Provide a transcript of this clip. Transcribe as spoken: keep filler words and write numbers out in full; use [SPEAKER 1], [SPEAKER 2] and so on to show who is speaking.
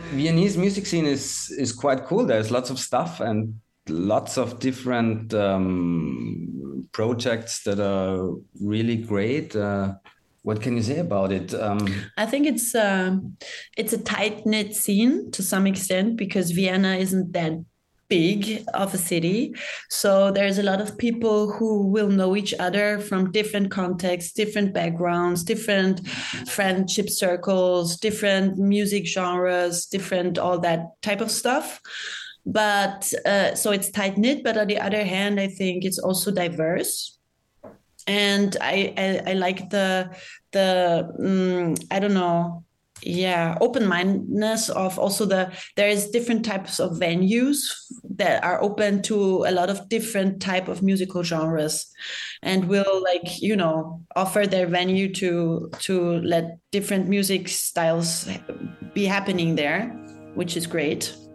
[SPEAKER 1] Viennese music scene is is quite cool. There's lots of stuff and lots of different um, projects that are really great. Uh, what can you say about it? Um,
[SPEAKER 2] I think it's um, it's a tight knit scene to some extent because Vienna isn't that big of a city. So there's a lot of people who will know each other from different contexts, different backgrounds, different friendship circles, different music genres, different all that type of stuff. But uh, so it's tight knit, but on the other hand, I think it's also diverse. And I, I, I like the the um, I don't know, yeah, open mindedness of also the there is different types of venues that are open to a lot of different type of musical genres, and will like you know offer their venue to to let different music styles be happening there, which is great.